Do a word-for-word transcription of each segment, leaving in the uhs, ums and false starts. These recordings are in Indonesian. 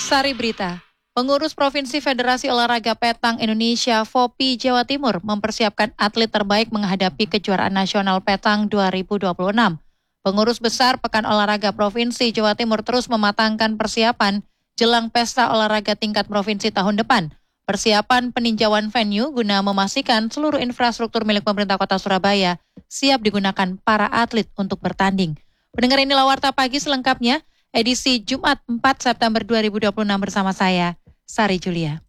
Sari Berita. Pengurus Provinsi Federasi Olahraga Petang Indonesia (F O P I) Jawa Timur mempersiapkan atlet terbaik menghadapi kejuaraan nasional Petang dua ribu dua puluh enam. Pengurus Besar Pekan Olahraga Provinsi Jawa Timur terus mematangkan persiapan jelang pesta olahraga tingkat provinsi tahun depan. Persiapan peninjauan venue guna memastikan seluruh infrastruktur milik pemerintah Kota Surabaya siap digunakan para atlet untuk bertanding. Pendengar, inilah Warta Pagi selengkapnya, edisi Jumat empat September dua ribu dua puluh enam bersama saya, Sari Julia.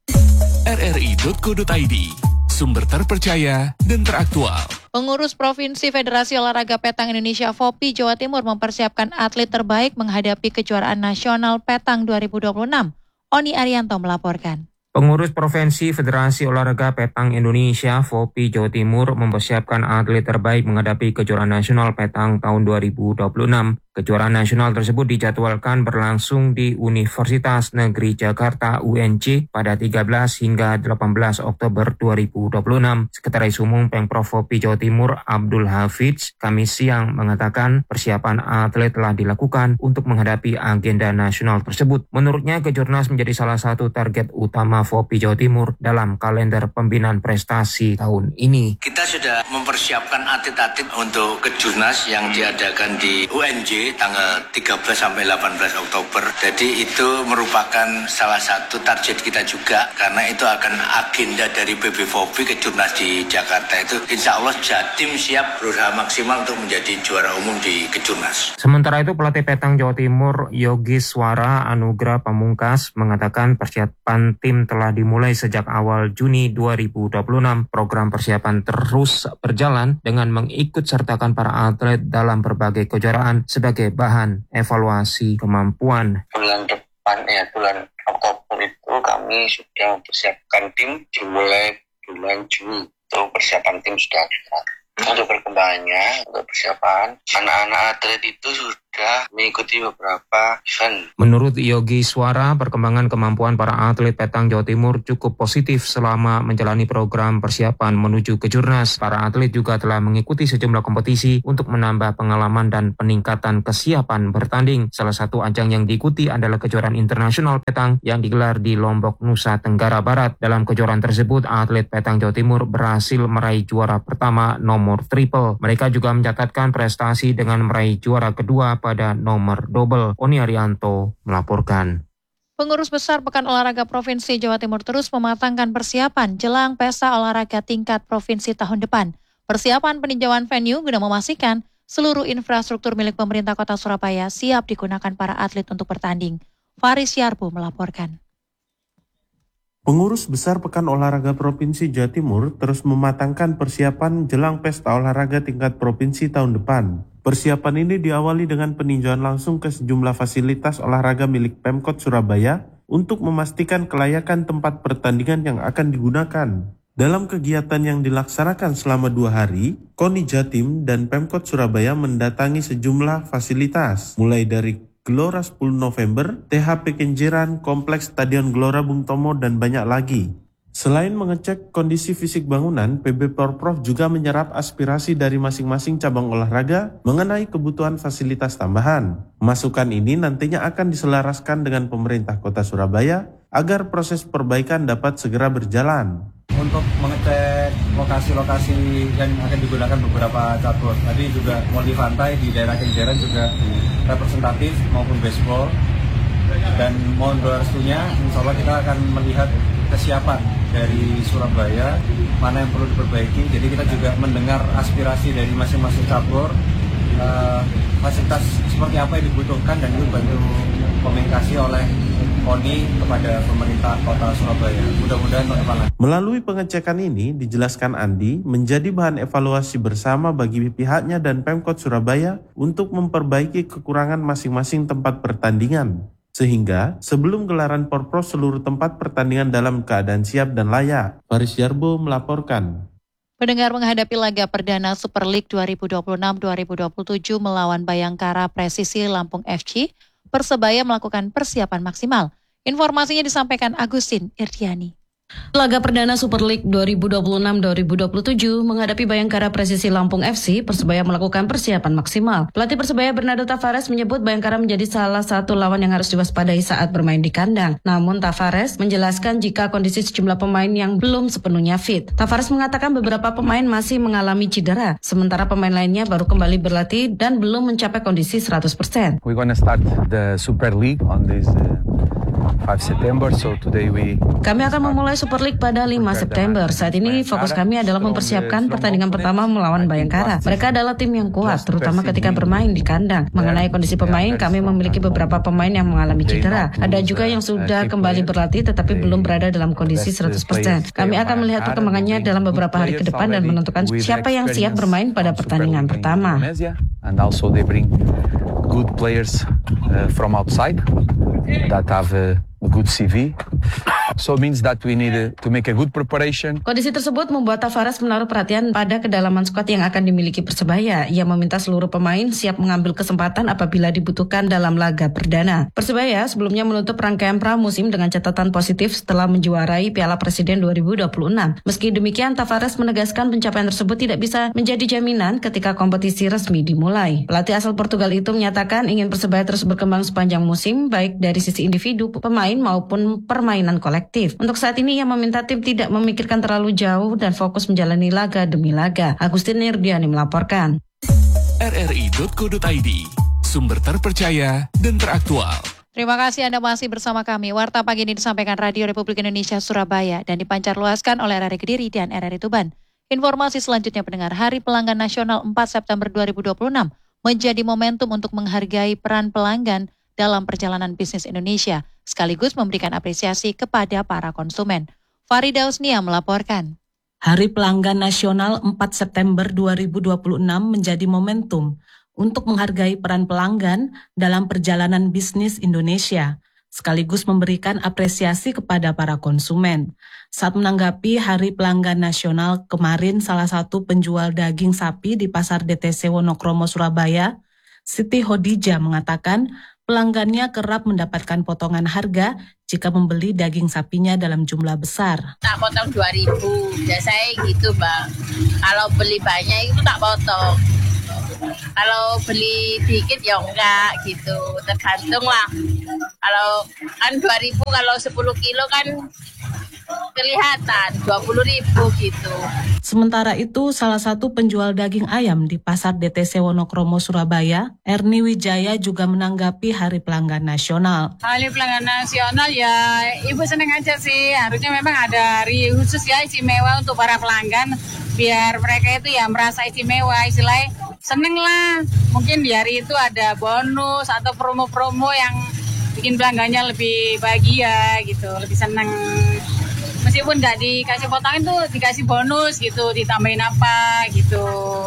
R R I titik co titik I D, sumber terpercaya dan teraktual. Pengurus Provinsi Federasi Olahraga Petang Indonesia (F O P I) Jawa Timur mempersiapkan atlet terbaik menghadapi kejuaraan nasional Petang dua ribu dua puluh enam. Oni Arianto melaporkan. Pengurus Provinsi Federasi Olahraga Petang Indonesia (F O P I) Jawa Timur mempersiapkan atlet terbaik menghadapi kejuaraan nasional Petang tahun dua ribu dua puluh enam. Kejuaraan nasional tersebut dijadwalkan berlangsung di Universitas Negeri Jakarta U N J pada tiga belas hingga delapan belas Oktober dua ribu dua puluh enam. Sekretaris Umum Pemprov F O P I Jawa Timur Abdul Hafidz Kamis siang mengatakan persiapan atlet telah dilakukan untuk menghadapi agenda nasional tersebut. Menurutnya, Kejurnas menjadi salah satu target utama F O P I Jawa Timur dalam kalender pembinaan prestasi tahun ini. Kita sudah mempersiapkan atlet-atlet untuk Kejurnas yang diadakan di U N J tanggal tiga belas sampai delapan belas Oktober. Jadi itu merupakan salah satu target kita juga, karena itu akan agenda dari P B F O P I Kejurnas di Jakarta itu. Insya Allah Jatim siap berusaha maksimal untuk menjadi juara umum di Kejurnas. Sementara itu, pelatih Petang Jawa Timur Yogi Swara Anugrah Pamungkas mengatakan persiapan tim telah dimulai sejak awal Juni dua ribu dua puluh enam. Program persiapan terus berjalan dengan mengikut sertakan para atlet dalam berbagai kejuaraan sebagai bahan evaluasi kemampuan. Bulan depan ya bulan Oktober itu kami sudah mempersiapkan tim, dimulai bulan Juni. Untuk persiapan tim sudah ada. Untuk perkembangannya, untuk persiapan anak-anak atlet itu sudah mengikuti beberapa event. Menurut Yogi Swara, perkembangan kemampuan para atlet Petang Jawa Timur cukup positif selama menjalani program persiapan menuju Kejurnas. Para atlet juga telah mengikuti sejumlah kompetisi untuk menambah pengalaman dan peningkatan kesiapan bertanding. Salah satu ajang yang diikuti adalah kejuaraan internasional Petang yang digelar di Lombok, Nusa Tenggara Barat. Dalam kejuaraan tersebut, atlet Petang Jawa Timur berhasil meraih juara pertama nomor triple. Mereka juga mencatatkan prestasi dengan meraih juara kedua pada nomor double. Oni Arianto melaporkan. Pengurus Besar Pekan Olahraga Provinsi Jawa Timur terus mematangkan persiapan jelang pesta olahraga tingkat provinsi tahun depan. Persiapan peninjauan venue guna memastikan seluruh infrastruktur milik pemerintah Kota Surabaya siap digunakan para atlet untuk bertanding. Faris Yarbu melaporkan. Pengurus Besar Pekan Olahraga Provinsi Jawa Timur terus mematangkan persiapan jelang pesta olahraga tingkat provinsi tahun depan. Persiapan ini diawali dengan peninjauan langsung ke sejumlah fasilitas olahraga milik Pemkot Surabaya untuk memastikan kelayakan tempat pertandingan yang akan digunakan. Dalam kegiatan yang dilaksanakan selama dua hari, KONI Jatim dan Pemkot Surabaya mendatangi sejumlah fasilitas, mulai dari Gelora sepuluh November, T H P Kenjeran, Kompleks Stadion Gelora Bung Tomo, dan banyak lagi. Selain mengecek kondisi fisik bangunan, P B Porprov juga menyerap aspirasi dari masing-masing cabang olahraga mengenai kebutuhan fasilitas tambahan. Masukan ini nantinya akan diselaraskan dengan pemerintah Kota Surabaya agar proses perbaikan dapat segera berjalan. Untuk mengecek lokasi-lokasi yang akan digunakan beberapa cabur. Tadi juga mau di pantai di daerah Kenjeran juga representatif maupun baseball. Dan mohon doa restunya, insya Allah kita akan melihat kesiapan dari Surabaya, mana yang perlu diperbaiki. Jadi kita juga mendengar aspirasi dari masing-masing cabur, uh, fasilitas seperti apa yang dibutuhkan, dan itu bantu komunikasi oleh KONI kepada pemerintah Kota Surabaya. Mudah-mudahan depan. Melalui pengecekan ini, dijelaskan Andi, menjadi bahan evaluasi bersama bagi pihaknya dan Pemkot Surabaya untuk memperbaiki kekurangan masing-masing tempat pertandingan. Sehingga sebelum gelaran Porprov seluruh tempat pertandingan dalam keadaan siap dan layak. Faris Yarbo melaporkan. Pendengar, menghadapi laga perdana Super League dua ribu dua puluh enam dua ribu dua puluh tujuh melawan Bayangkara Presisi Lampung F C, Persebaya melakukan persiapan maksimal. Informasinya disampaikan Agustin Irdiani. Laga perdana Super League dua ribu dua puluh enam dua ribu dua puluh tujuh menghadapi Bayangkara Presisi Lampung F C, Persebaya melakukan persiapan maksimal. Pelatih Persebaya Bernardo Tavares menyebut Bayangkara menjadi salah satu lawan yang harus diwaspadai saat bermain di kandang. Namun Tavares menjelaskan jika kondisi sejumlah pemain yang belum sepenuhnya fit. Tavares mengatakan beberapa pemain masih mengalami cedera, sementara pemain lainnya baru kembali berlatih dan belum mencapai kondisi seratus persen. We're gonna start the Super League on this uh... September, so today we... Kami akan memulai Super League pada lima September. Saat ini fokus kami adalah mempersiapkan pertandingan pertama melawan Bayangkara. Mereka adalah tim yang kuat, terutama ketika bermain di kandang. Mengenai kondisi pemain, kami memiliki beberapa pemain yang mengalami cedera. Ada juga yang sudah kembali berlatih tetapi belum berada dalam kondisi seratus persen. Kami akan melihat perkembangannya dalam beberapa hari ke depan dan menentukan siapa yang siap bermain pada pertandingan pertama. And also they bring good players uh, from outside that have uh, a good C V. So it means that we need to make a good preparation. Kondisi tersebut membuat Tavares menaruh perhatian pada kedalaman skuad yang akan dimiliki Persebaya. Ia meminta seluruh pemain siap mengambil kesempatan apabila dibutuhkan dalam laga perdana. Persebaya sebelumnya menutup rangkaian pramusim dengan catatan positif setelah menjuarai Piala Presiden dua ribu dua puluh enam. Meski demikian, Tavares menegaskan pencapaian tersebut tidak bisa menjadi jaminan ketika kompetisi resmi dimulai. Pelatih asal Portugal itu menyatakan ingin Persebaya terus berkembang sepanjang musim, baik dari sisi individu, pemain maupun permainan kolektif. Untuk saat ini ia meminta tim tidak memikirkan terlalu jauh dan fokus menjalani laga demi laga. Agustin Nirdiani melaporkan. R R I dot co dot I D, sumber terpercaya dan teraktual. Terima kasih Anda masih bersama kami. Warta pagi ini disampaikan Radio Republik Indonesia Surabaya dan dipancarluaskan oleh R R I Kediri dan R R I Tuban. Informasi selanjutnya pendengar, Hari Pelanggan Nasional empat September dua ribu dua puluh enam menjadi momentum untuk menghargai peran pelanggan dalam perjalanan bisnis Indonesia, sekaligus memberikan apresiasi kepada para konsumen. Farida Usnia melaporkan. Hari Pelanggan Nasional empat September dua ribu dua puluh enam menjadi momentum untuk menghargai peran pelanggan dalam perjalanan bisnis Indonesia, sekaligus memberikan apresiasi kepada para konsumen. Saat menanggapi Hari Pelanggan Nasional kemarin, salah satu penjual daging sapi di Pasar D T C Wonokromo, Surabaya, Siti Hodijah mengatakan pelanggannya kerap mendapatkan potongan harga jika membeli daging sapinya dalam jumlah besar. Tak potong dua ribu, biasanya gitu Bang. Kalau beli banyak itu tak potong. Kalau beli dikit ya enggak gitu, tergantung lah. Kalau kan dua ribu, kalau sepuluh kilo kan kelihatan dua puluh ribu gitu. Sementara itu, salah satu penjual daging ayam di Pasar D T C Wonokromo, Surabaya, Erni Wijaya juga menanggapi Hari Pelanggan Nasional. Hari Pelanggan Nasional ya Ibu senang aja sih, harusnya memang ada hari khusus ya istimewa untuk para pelanggan, biar mereka itu ya merasa istimewa, istilahnya seneng lah. Mungkin di hari itu ada bonus atau promo-promo yang bikin pelanggannya lebih bahagia gitu, lebih seneng. Meskipun nggak dikasih potongan tuh dikasih bonus gitu, ditambahin apa gitu,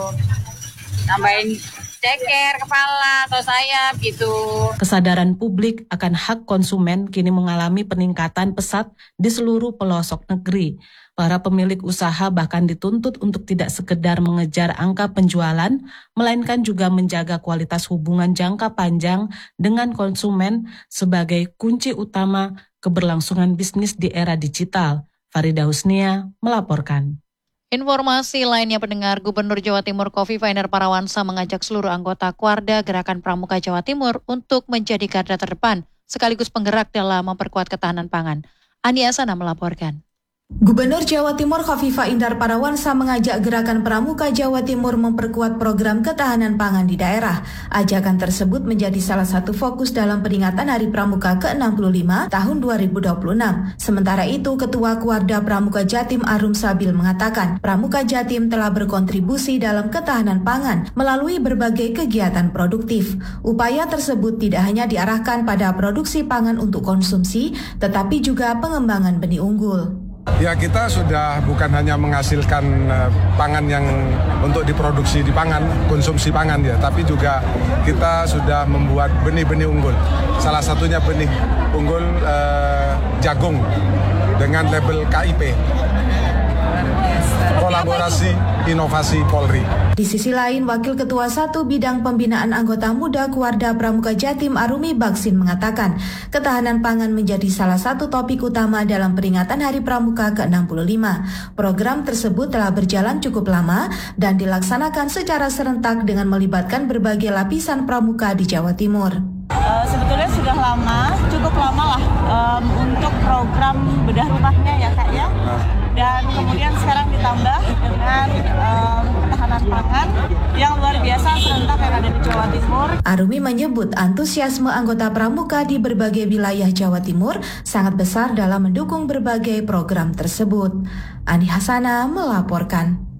tambahin ceker, kepala atau sayap gitu. Kesadaran publik akan hak konsumen kini mengalami peningkatan pesat di seluruh pelosok negeri. Para pemilik usaha bahkan dituntut untuk tidak sekedar mengejar angka penjualan, melainkan juga menjaga kualitas hubungan jangka panjang dengan konsumen sebagai kunci utama keberlangsungan bisnis di era digital. Farida Husnia melaporkan. Informasi lainnya pendengar, Gubernur Jawa Timur Khofifah Indar Parawansa mengajak seluruh anggota Kuarda Gerakan Pramuka Jawa Timur untuk menjadi garda terdepan sekaligus penggerak dalam memperkuat ketahanan pangan. Andi Asana melaporkan. Gubernur Jawa Timur Khofifah Indar Parawansa mengajak Gerakan Pramuka Jawa Timur memperkuat program ketahanan pangan di daerah. Ajakan tersebut menjadi salah satu fokus dalam peringatan Hari Pramuka ke enam puluh lima tahun dua ribu dua puluh enam. Sementara itu, Ketua Kuarda Pramuka Jatim Arum Sabil mengatakan, Pramuka Jatim telah berkontribusi dalam ketahanan pangan melalui berbagai kegiatan produktif. Upaya tersebut tidak hanya diarahkan pada produksi pangan untuk konsumsi, tetapi juga pengembangan benih unggul. Ya, kita sudah bukan hanya menghasilkan uh, pangan yang untuk diproduksi di pangan, konsumsi pangan ya, tapi juga kita sudah membuat benih-benih unggul. Salah satunya benih unggul uh, jagung dengan label K I P. kolaborasi inovasi Polri. Di sisi lain, Wakil Ketua satu Bidang Pembinaan Anggota Muda Kuarda Pramuka Jatim Arumi Baksin mengatakan, ketahanan pangan menjadi salah satu topik utama dalam peringatan Hari Pramuka ke enam puluh lima. Program tersebut telah berjalan cukup lama dan dilaksanakan secara serentak dengan melibatkan berbagai lapisan pramuka di Jawa Timur. Uh, sebetulnya sudah lama, cukup lama lah um, untuk program bedah rumahnya ya Kak ya. Dan kemudian sekarang ditambah dengan um, ketahanan pangan yang luar biasa serentak yang ada di Jawa Timur. Arumi menyebut antusiasme anggota pramuka di berbagai wilayah Jawa Timur sangat besar dalam mendukung berbagai program tersebut. Ani Hasana melaporkan.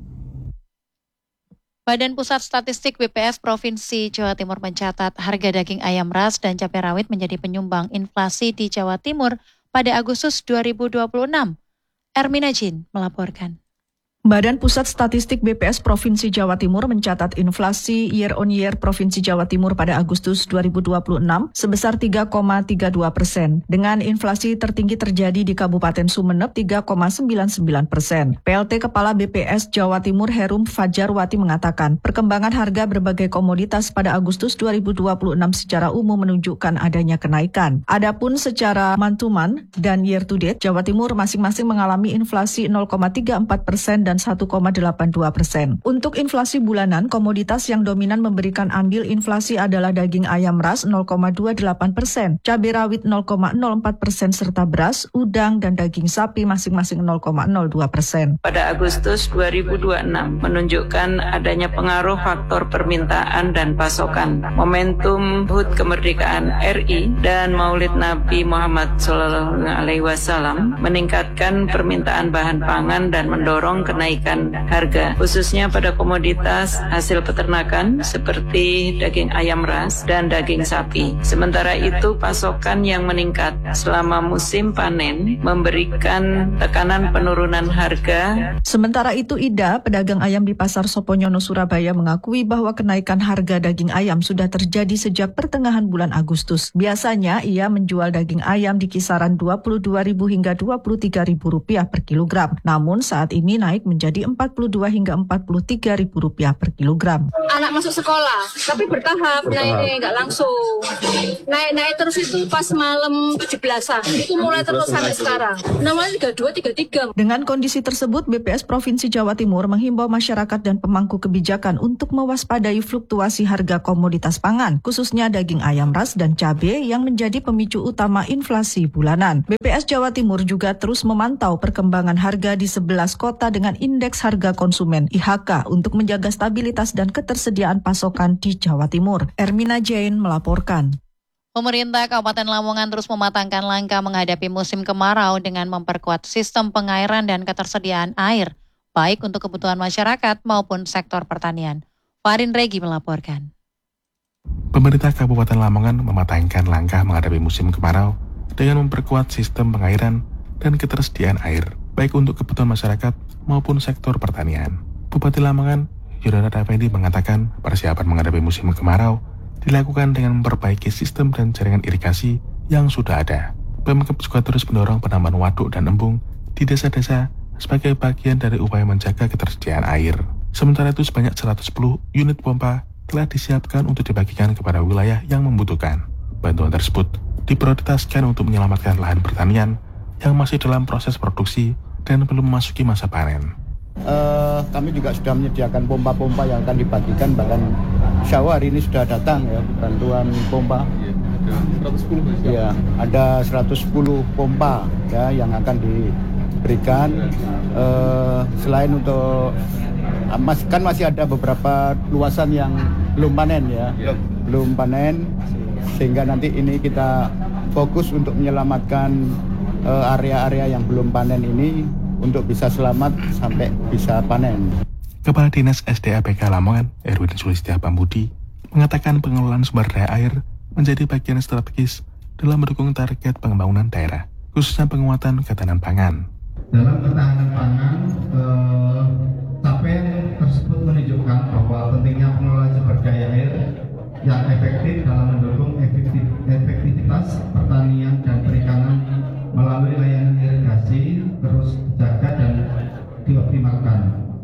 Badan Pusat Statistik B P S Provinsi Jawa Timur mencatat harga daging ayam ras dan cabai rawit menjadi penyumbang inflasi di Jawa Timur pada Agustus dua ribu dua puluh enam. Ermina Jin melaporkan. Badan Pusat Statistik B P S Provinsi Jawa Timur mencatat inflasi year on year Provinsi Jawa Timur pada Agustus dua ribu dua puluh enam sebesar tiga koma tiga dua persen, dengan inflasi tertinggi terjadi di Kabupaten Sumeneb tiga koma sembilan sembilan persen. P L T Kepala B P S Jawa Timur Herum Fajarwati mengatakan, perkembangan harga berbagai komoditas pada Agustus dua ribu dua puluh enam secara umum menunjukkan adanya kenaikan. Adapun secara month-to-month dan year to date, Jawa Timur masing-masing mengalami inflasi nol koma tiga empat persen dan satu koma delapan dua persen. Untuk inflasi bulanan, komoditas yang dominan memberikan andil inflasi adalah daging ayam ras nol koma dua delapan persen, cabai rawit nol koma nol empat persen serta beras, udang, dan daging sapi masing-masing nol koma nol dua persen. Pada Agustus dua ribu dua puluh enam menunjukkan adanya pengaruh faktor permintaan dan pasokan, momentum H U T kemerdekaan R I dan Maulid Nabi Muhammad shallallahu alaihi wasallam meningkatkan permintaan bahan pangan dan mendorong kenaikan kenaikan harga, khususnya pada komoditas hasil peternakan seperti daging ayam ras dan daging sapi. Sementara itu, pasokan yang meningkat selama musim panen memberikan tekanan penurunan harga. Sementara itu, Ida, pedagang ayam di Pasar Soponyono, Surabaya, mengakui bahwa kenaikan harga daging ayam sudah terjadi sejak pertengahan bulan Agustus. Biasanya, ia menjual daging ayam di kisaran dua puluh dua ribu hingga dua puluh tiga ribu rupiah per kilogram. Namun, saat ini naik menjadi empat puluh dua hingga empat puluh tiga ribu rupiah per kilogram. Anak masuk sekolah, tapi bertahap, naiknya nggak langsung. Naik-naik terus itu pas malam tujuh belasan, itu mulai terus sampai sekarang. Namanya tiga puluh dua, tiga puluh tiga. Dengan kondisi tersebut, B P S Provinsi Jawa Timur menghimbau masyarakat dan pemangku kebijakan untuk mewaspadai fluktuasi harga komoditas pangan, khususnya daging ayam ras dan cabai yang menjadi pemicu utama inflasi bulanan. B P S Jawa Timur juga terus memantau perkembangan harga di sebelas kota dengan Indeks Harga Konsumen I H K untuk menjaga stabilitas dan ketersediaan pasokan di Jawa Timur. Ermina Jain melaporkan. Pemerintah Kabupaten Lamongan terus mematangkan langkah menghadapi musim kemarau dengan memperkuat sistem pengairan dan ketersediaan air, baik untuk kebutuhan masyarakat maupun sektor pertanian. Farin Regi melaporkan. Pemerintah Kabupaten Lamongan mematangkan langkah menghadapi musim kemarau dengan memperkuat sistem pengairan dan ketersediaan air, baik untuk kebutuhan masyarakat maupun sektor pertanian. Bupati Lamongan, Yudhorat Effendi mengatakan persiapan menghadapi musim kemarau dilakukan dengan memperbaiki sistem dan jaringan irigasi yang sudah ada. Pemkab juga terus mendorong penambahan waduk dan embung di desa-desa sebagai bagian dari upaya menjaga ketersediaan air. Sementara itu sebanyak seratus sepuluh unit pompa telah disiapkan untuk dibagikan kepada wilayah yang membutuhkan. Bantuan tersebut diprioritaskan untuk menyelamatkan lahan pertanian yang masih dalam proses produksi dan belum memasuki masa panen. Uh, kami juga sudah menyediakan pompa-pompa yang akan dibagikan, bahkan insya Allah hari ini sudah datang ya bantuan pompa. seratus sepuluh ya, ada seratus sepuluh pompa ya yang akan diberikan. Uh, selain untuk mas, kan masih ada beberapa luasan yang belum panen ya, belum panen, sehingga nanti ini kita fokus untuk menyelamatkan uh, area-area yang belum panen ini untuk bisa selamat sampai bisa panen. Kepala Dinas S D A P K Lamongan, Erwin Sulistya Pambudi, mengatakan pengelolaan sumber daya air menjadi bagian strategis dalam mendukung target pembangunan daerah, khususnya penguatan ketahanan pangan. Dalam ketahanan pangan, eh, capaian tersebut menunjukkan bahwa pentingnya pengelolaan sumber daya air yang efektif dalam mendukung efektif, efektivitas pertanian dan perikanan melalui layanan irigasi terus dijaga dan dioptimalkan.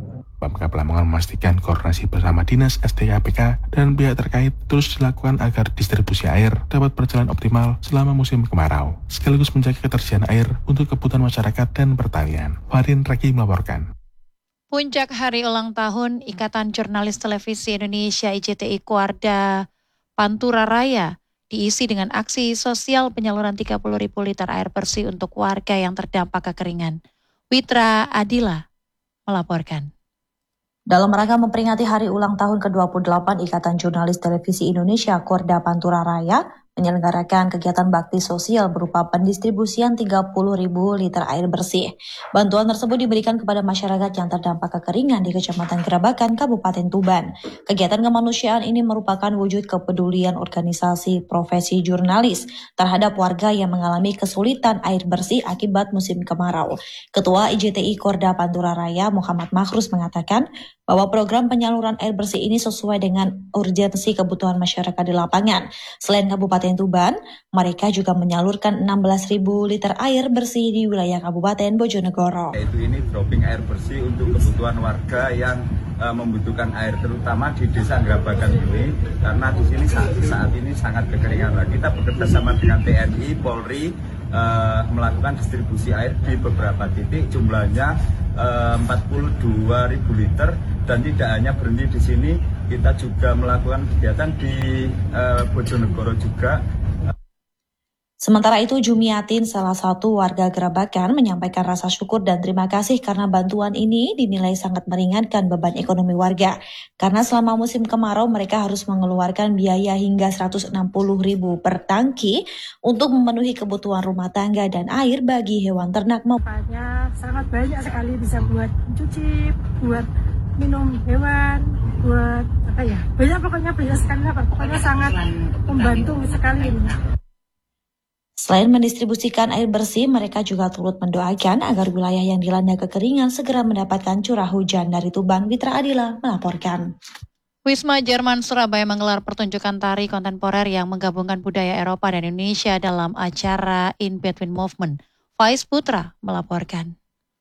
Olahraga Lamongan memastikan koordinasi bersama Dinas S D K P K dan pihak terkait terus dilakukan agar distribusi air dapat berjalan optimal selama musim kemarau, sekaligus menjaga ketersediaan air untuk kebutuhan masyarakat dan pertanian. Farin Raki melaporkan. Puncak hari ulang tahun Ikatan Jurnalis Televisi Indonesia I J T I Kuarda Pantura Raya diisi dengan aksi sosial penyaluran tiga puluh ribu liter air bersih untuk warga yang terdampak kekeringan. Witra Adila melaporkan. Dalam rangka memperingati hari ulang tahun ke dua puluh delapan Ikatan Jurnalis Televisi Indonesia Kuarda Pantura Raya, menyelenggarakan kegiatan bakti sosial berupa pendistribusian tiga puluh ribu liter air bersih. Bantuan tersebut diberikan kepada masyarakat yang terdampak kekeringan di Kecamatan Gerabakan, Kabupaten Tuban. Kegiatan kemanusiaan ini merupakan wujud kepedulian organisasi profesi jurnalis terhadap warga yang mengalami kesulitan air bersih akibat musim kemarau. Ketua I J T I Kuarda Pantura Raya Muhammad Makhrus mengatakan bahwa program penyaluran air bersih ini sesuai dengan urgensi kebutuhan masyarakat di lapangan. Selain Kabupaten Tuban, mereka juga menyalurkan enam belas ribu liter air bersih di wilayah Kabupaten Bojonegoro. Yaitu ini dropping air bersih untuk kebutuhan warga yang uh, membutuhkan air, terutama di Desa Gerabakan ini, karena di sini saat, saat ini sangat kekeringan. Nah, kita bekerja sama dengan T N I, Polri, uh, melakukan distribusi air di beberapa titik, jumlahnya uh, empat puluh dua ribu liter, dan tidak hanya berhenti di sini, kita juga melakukan kegiatan di uh, Bojonegoro juga. Sementara itu, Jumiatin, salah satu warga Gerabakan, menyampaikan rasa syukur dan terima kasih karena bantuan ini dinilai sangat meringankan beban ekonomi warga. Karena selama musim kemarau mereka harus mengeluarkan biaya hingga seratus enam puluh ribu per tangki untuk memenuhi kebutuhan rumah tangga dan air bagi hewan ternak. Manfaatnya sangat banyak sekali, bisa buat cuci, buat minum hewan, buat apa ya, banyak pokoknya banyak sekali lah, pokoknya sangat membantu sekali ini. Selain mendistribusikan air bersih, mereka juga turut mendoakan agar wilayah yang dilanda kekeringan segera mendapatkan curah hujan. Dari Tuban, Witra Adila melaporkan. Wisma Jerman Surabaya menggelar pertunjukan tari kontemporer yang menggabungkan budaya Eropa dan Indonesia dalam acara In Between Movement. Faiz Putra melaporkan.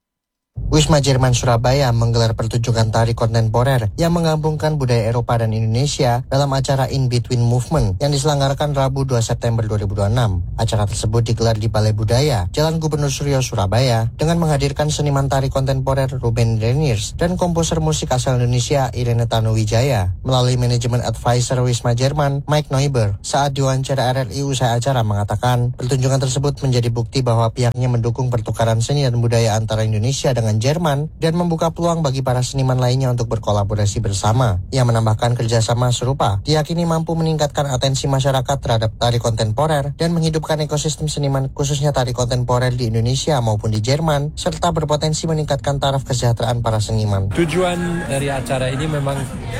Wisma Jerman Surabaya menggelar pertunjukan tari kontemporer yang menggabungkan budaya Eropa dan Indonesia dalam acara In Between Movement yang diselenggarakan Rabu dua September dua ribu dua puluh enam. Acara tersebut digelar di Balai Budaya, Jalan Gubernur Suryo, Surabaya, dengan menghadirkan seniman tari kontemporer Ruben Reniers dan komposer musik asal Indonesia Irene Tanuwijaya. Melalui manajemen advisor Wisma Jerman, Mike Neuber, saat diwawancara R R I usai acara mengatakan, pertunjukan tersebut menjadi bukti bahwa pihaknya mendukung pertukaran seni dan budaya antara Indonesia dengan Jerman dan membuka peluang bagi para seniman lainnya untuk berkolaborasi bersama. Ia menambahkan kerjasama serupa diyakini mampu meningkatkan atensi masyarakat terhadap tari kontemporer dan menghidupkan ekosistem seniman khususnya tari kontemporer di Indonesia maupun di Jerman, serta berpotensi meningkatkan taraf kesejahteraan para seniman. Tujuan dari acara ini memang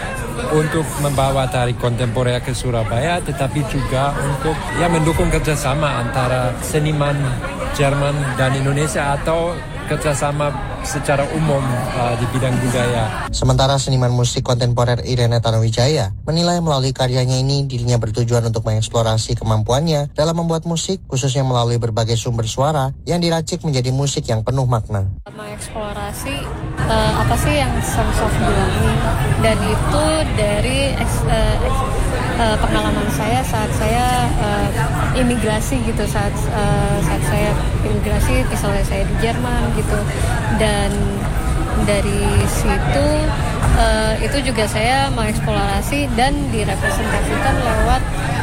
untuk membawa tari kontemporer ke Surabaya, tetapi juga untuk ya mendukung kerjasama antara seniman Jerman dan Indonesia atau kerjasama secara umum uh, di bidang budaya. Sementara seniman musik kontemporer Irene Tanuwijaya menilai melalui karyanya ini dirinya bertujuan untuk mengeksplorasi kemampuannya dalam membuat musik, khususnya melalui berbagai sumber suara yang diracik menjadi musik yang penuh makna. Mengeksplorasi uh, apa sih yang Songs of Belonging, dan itu dari eks, uh, eks, uh, pengalaman saya saat saya uh, imigrasi gitu, saat uh, saat saya imigrasi, misalnya saya di Jerman gitu, dan dari situ uh, itu juga saya mengeksplorasi dan direpresentasikan lewat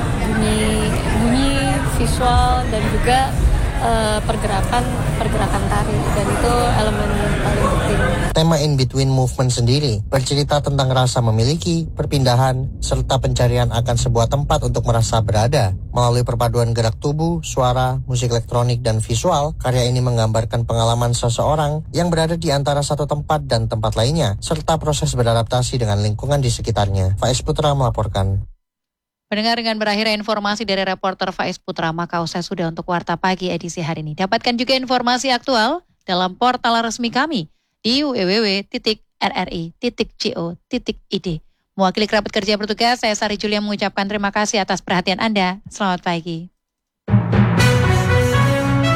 bunyi bunyi visual dan juga uh, pergerakan pergerakan tari, dan itu elemen paling penting. Tema In Between Movement sendiri bercerita tentang rasa memiliki, perpindahan, serta pencarian akan sebuah tempat untuk merasa berada. Melalui perpaduan gerak tubuh, suara, musik elektronik, dan visual, karya ini menggambarkan pengalaman seseorang yang berada di antara satu tempat dan tempat lainnya, serta proses beradaptasi dengan lingkungan di sekitarnya. Faiz Putra melaporkan. Pendengar, dengan berakhirnya informasi dari reporter Faiz Putra, maka usai sudah untuk Warta Pagi edisi hari ini. Dapatkan juga informasi aktual dalam portal resmi kami di w w w titik r r i titik co titik i d. Mewakili kerabat kerja bertugas, saya Sari Julia mengucapkan terima kasih atas perhatian Anda. Selamat pagi.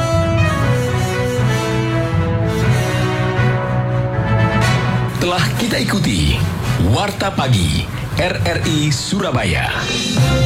Telah kita Anda ikuti Warta Pagi R R I Surabaya.